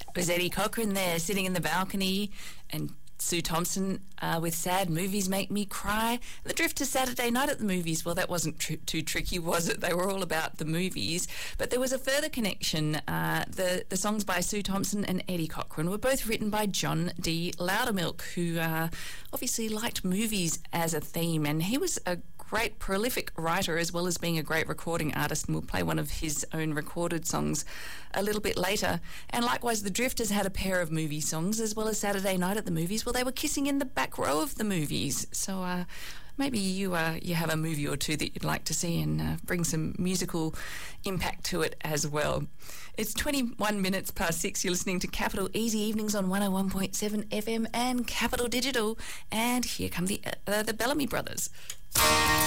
It was Eddie Cochran there sitting in the balcony, and Sue Thompson with Sad Movies Make Me Cry. The Drifters, Saturday Night at the Movies. Well, that wasn't too tricky, was it? They were all about the movies. But there was a further connection. The songs by Sue Thompson and Eddie Cochran were both written by John D. Loudermilk, who obviously liked movies as a theme, and he was a great prolific writer as well as being a great recording artist, and we'll play one of his own recorded songs a little bit later. And likewise, the Drifters had a pair of movie songs as well as Saturday Night at the Movies. Well, they were kissing in the back row of the movies. So maybe you have a movie or two that you'd like to see and bring some musical impact to it as well. It's 21 minutes past 6. You're listening to Capital Easy Evenings on 101.7 FM and Capital Digital. And here come the Bellamy Brothers.